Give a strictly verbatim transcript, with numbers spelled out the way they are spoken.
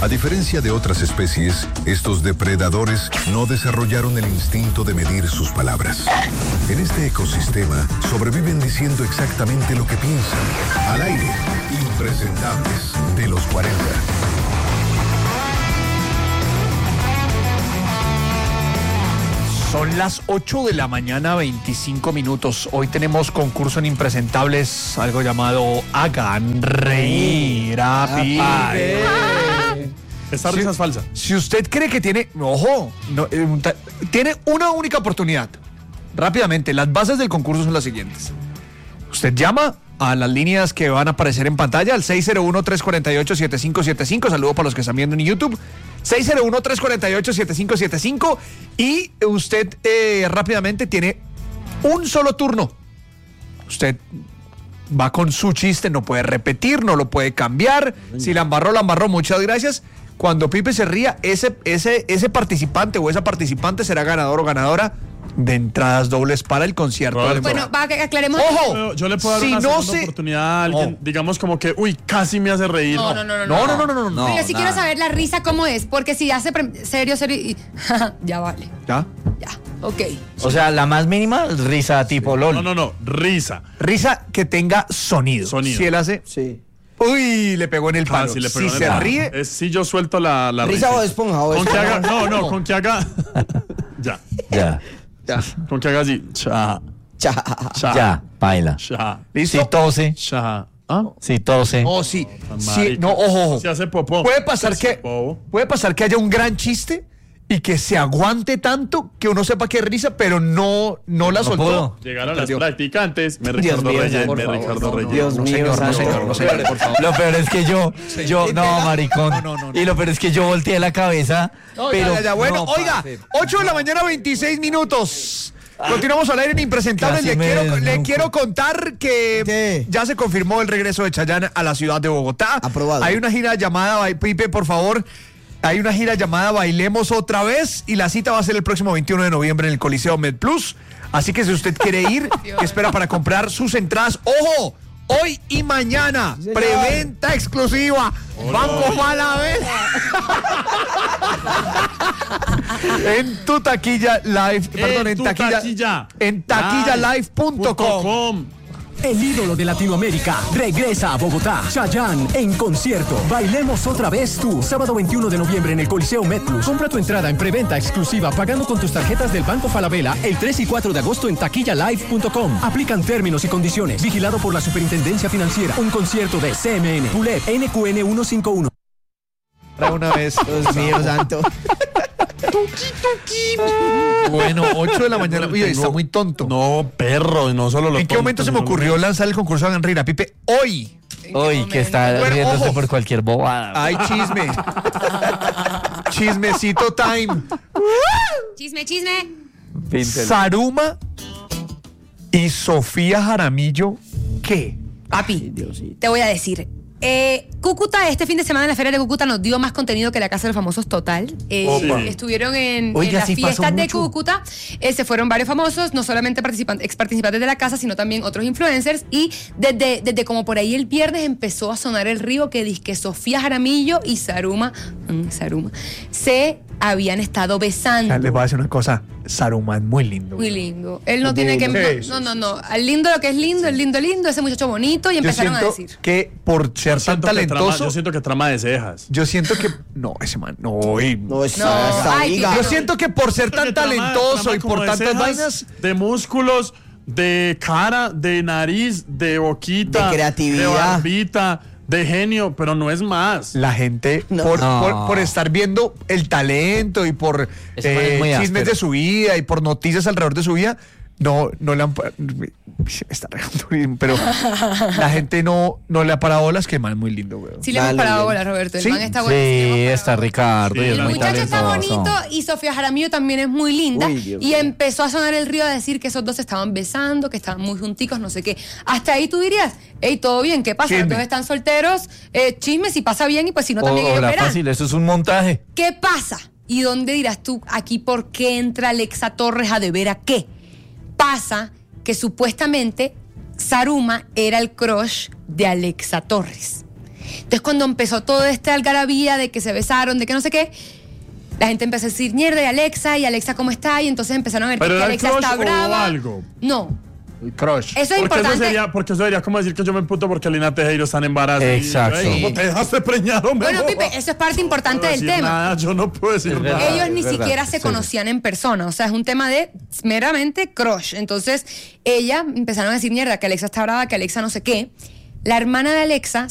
A diferencia de otras especies, estos depredadores no desarrollaron el instinto de medir sus palabras. En este ecosistema sobreviven diciendo exactamente lo que piensan. Al aire, impresentables de los cuarenta. Son las ocho de la mañana, veinticinco minutos. Hoy tenemos concurso en Impresentables, algo llamado Hagan Reír a Pipe. Esta risa es falsa. Si usted cree que tiene, ojo, no, eh, ta- tiene una única oportunidad. Rápidamente, las bases del concurso son las siguientes. Usted llama a las líneas que van a aparecer en pantalla al seis cero uno, tres cuatro ocho, siete cinco siete cinco. Saludo para los que están viendo en YouTube. seis cero uno, tres cuatro ocho, siete cinco siete cinco. Y usted eh, rápidamente tiene un solo turno. Usted va con su chiste, no puede repetir, no lo puede cambiar. Si la embarró, la embarró. Muchas gracias. Cuando Pipe se ría, ese, ese, ese participante o esa participante será ganador o ganadora de entradas dobles para el concierto. Roberto. Bueno, va, que aclaremos. ¡Ojo! Yo, yo le puedo dar Si una no segunda se- oportunidad a alguien, No. digamos como que, uy, casi me hace reír. No, no, no, no. No, no, no, no, no. no. Pero sí quiero saber la risa cómo es, porque si hace pre- serio, serio y ya vale. ¿Ya? Ya. Ok. O sea, la más mínima, risa tipo LOL. No, no, no, risa. Risa que tenga sonido. Sonido. Si él hace, Sí. uy, le pegó en el palo. Casi le si pegó en el se palo. ríe, Es si yo suelto la, la ¿Risa risa. o esponja? O Con que esponja. haga, no, no, con que haga. Ya. Ya, ya. Con que haga así. Cha, Cha. cha. ya, baila. Cha. ¿Listo? Si tose, Cha. ¿Ah? si tose. No, sí. Sí, marica. no, ojo, ojo. Se hace popó. Puede pasar Se hace que popó. puede pasar que haya un gran chiste y que se aguante tanto que uno sepa que es risa, pero no, no la No soltó. pudo. Llegaron las Perdió. practicantes. Me Dios Ricardo mío, Reyes. por Me favor. Ricardo No, no, Reyes. Dios No, mío, señor, no, santo. señor, no, señor, por favor. Lo peor es que yo, yo, no, maricón. No, no, no, no. Y lo peor es que yo volteé la cabeza. No, pero ya, ya, ya. Bueno, no, oiga, parce. ocho de la mañana, veintiséis minutos. Continuamos al aire en Impresentables. Casi Le me quiero, le desnuco. quiero contar que ¿Qué? ya se confirmó el regreso de Chayanne a la ciudad de Bogotá. Aprobado. Hay una gira llamada, Ba- Pipe, por favor. Hay una gira llamada Bailemos Otra Vez y la cita va a ser el próximo veintiuno de noviembre en el Coliseo MedPlus. Así que si usted quiere ir, que espera para comprar sus entradas. ¡Ojo! Hoy y mañana, Sí, señor. preventa exclusiva. Banco Falabella. En tu taquilla live, perdón, en tu taquilla, taquilla. en taquillalive punto com. com. El ídolo de Latinoamérica regresa a Bogotá. Chayanne en concierto. Bailemos otra vez tú. Sábado veintiuno de noviembre en el Coliseo MedPlus. Compra tu entrada en preventa exclusiva pagando con tus tarjetas del Banco Falabella el tres y cuatro de agosto en taquillalive punto com. Aplican términos y condiciones. Vigilado por la Superintendencia Financiera. Un concierto de C M N. P U L E P N Q N ciento cincuenta y uno. Una vez. Dios mío, santo. Bueno, ocho de la mañana. Uy, está Tengo- muy tonto. No, perro, no solo lo ¿En qué tonto, momento se me sino- ocurrió lanzar el concurso Hagan Reír a Pipe? Hoy. Hoy que está Bueno, riéndose ojo. por cualquier bobada. Hay chisme. Chismecito time. Chisme, chisme. Píntelo. Saruma y Sofía Jaramillo, ¿qué? Papi, te voy a decir. Eh, Cúcuta, este fin de semana en la Feria de Cúcuta nos dio más contenido que la Casa de los Famosos total. Eh, Opa. Estuvieron en, en Oiga, las sí pasó fiestas de mucho. Cúcuta. Eh, se fueron varios famosos, no solamente participantes, ex participantes de la casa, sino también otros influencers. Y desde, desde como por ahí el viernes empezó a sonar el río que dizque Sofía Jaramillo y Saruma, mm, Saruma se habían estado besando. Les voy a decir una cosa. Saruma es muy lindo. Muy lindo. Él no tiene que... Sí, sí, No, no, no. Al lindo lo que es lindo, el lindo, lindo, ese muchacho bonito. Y Yo empezaron siento a decir. que por ser tan Siento que trama- talentoso, yo siento que trama de cejas. yo siento que... No, ese man, no. y- No, está, No, está ay, liga. Yo siento que por ser tan Siento que trama- talentoso trama y como por de tantas cejas, vainas... de músculos, de cara, de nariz, de boquita, De creatividad. de barbita, de genio, pero no es más. La gente, No. por, No. por- por estar viendo el talento y por Ese man es eh, muy chismes áspero. de su vida y por noticias alrededor de su vida, no, no le han... pa- Está regando, pero la gente no, no le ha parado bolas, que el man es muy lindo, güey. Sí le hemos Dale, parado bien. bola, Roberto. El Sí. man está Sí, bueno. le hemos parado está bola. Ricardo. Sí, y es el El muy muchacho está talentoso. bonito y Sofía Jaramillo también es muy linda. Uy, Dios y mío. empezó a sonar el río a decir que esos dos se estaban besando, que estaban muy junticos, no sé qué. Hasta ahí tú dirías, hey, todo bien, ¿qué pasa? Chisme. Los dos están solteros, eh, chisme, si pasa bien y pues si no también ellos Hola, verán. fácil, eso es un montaje. ¿Qué pasa? ¿Y dónde dirás tú aquí por qué entra Alexa Torres a deber a qué? Pasa que supuestamente Saruma era el crush de Alexa Torres. Entonces cuando empezó todo este algarabía de que se besaron, de que no sé qué, la gente empezó a decir, mierda, y Alexa, y Alexa, ¿cómo está? Y entonces empezaron a ver ¿Pero que era Alexa crush está o brava. algo? No. Crush. Eso es Porque importante. eso, sería, porque eso sería como decir que yo me emputo porque Lina Tejero está en embarazo. Exacto. Y, ¿cómo te dejaste preñar, hombre? Bueno, Pipe, eso es parte importante No del puedo decir tema. Nada, yo no puedo decir Es nada. verdad. Ellos ni es verdad, siquiera se sí. conocían en persona, o sea, es un tema de meramente crush. Entonces, ella empezaron a decir, mierda, que Alexa está brava, que Alexa no sé qué. La hermana de Alexa